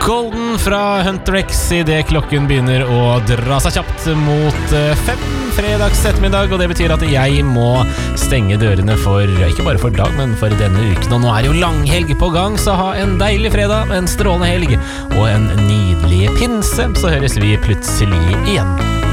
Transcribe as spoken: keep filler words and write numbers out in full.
Golden fra Hunter X I det klokken begynner å dra seg kjapt mot fem fredags ettermiddag, og det betyr at jeg må stenge dørene for, ikke bare for dag, men for denne uken. Og nå er jo langhelg på gang, så ha en deilig fredag, en strålende helg og en nydelig pinse, så høres vi plutselig igjen.